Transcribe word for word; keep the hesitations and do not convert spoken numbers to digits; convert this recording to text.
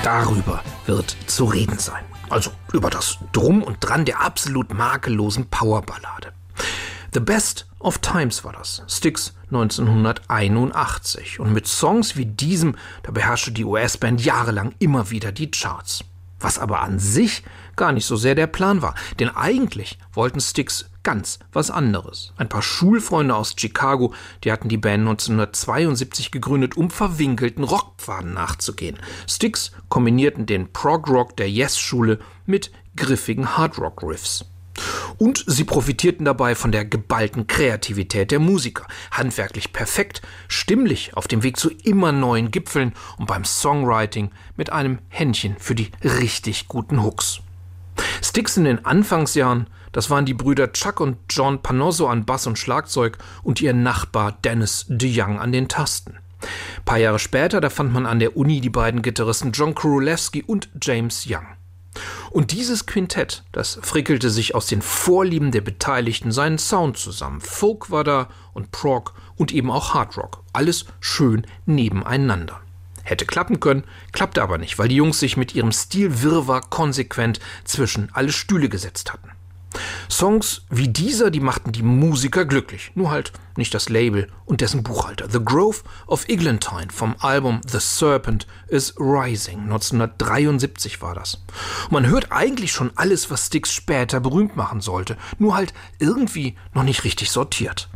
Darüber wird zu reden sein. Also über das Drum und Dran der absolut makellosen Powerballade. The Best of Times war das, Styx neunzehnhunderteinundachtzig. Und mit Songs wie diesem, da beherrschte die U S-Band jahrelang immer wieder die Charts. Was aber an sich gar nicht so sehr der Plan war. Denn eigentlich wollten Styx ganz was anderes. Ein paar Schulfreunde aus Chicago, die hatten die Band neunzehnhundertzweiundsiebzig gegründet, um verwinkelten Rockpfaden nachzugehen. Styx kombinierten den Prog-Rock der Yes-Schule mit griffigen Hard-Rock-Riffs. Und sie profitierten dabei von der geballten Kreativität der Musiker. Handwerklich perfekt, stimmlich auf dem Weg zu immer neuen Gipfeln und beim Songwriting mit einem Händchen für die richtig guten Hooks. Styx in den Anfangsjahren, das waren die Brüder Chuck und John Panozzo an Bass und Schlagzeug und ihr Nachbar Dennis DeYoung an den Tasten. Ein paar Jahre später, da fand man an der Uni die beiden Gitarristen John Kurulewski und James Young. Und dieses Quintett, das frickelte sich aus den Vorlieben der Beteiligten seinen Sound zusammen. Folk war da und Prog und eben auch Hardrock. Alles schön nebeneinander. Hätte klappen können, klappte aber nicht, weil die Jungs sich mit ihrem Stilwirrwarr konsequent zwischen alle Stühle gesetzt hatten. Songs wie dieser, die machten die Musiker glücklich, nur halt nicht das Label und dessen Buchhalter. The Grove of Eglantine vom Album The Serpent is Rising, neunzehnhundertdreiundsiebzig war das. Und man hört eigentlich schon alles, was Styx später berühmt machen sollte, nur halt irgendwie noch nicht richtig sortiert.